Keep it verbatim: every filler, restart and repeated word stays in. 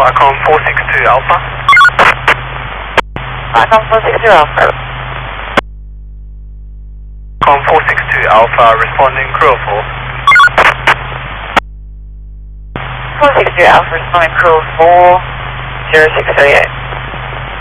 Vicom four six two Alpha. Vicom four six two Alpha. Vicom four six two Alpha, responding crew four. four six two Alpha, responding crew four zero six three eight.